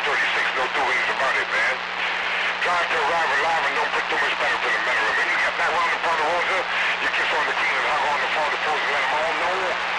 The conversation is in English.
36, no doings about it, man. Drive to arrive alive and don't put too much pedal to the metal. When you get back round the Ponderosa, you kiss on the green and hug on the phone to pose and let them all know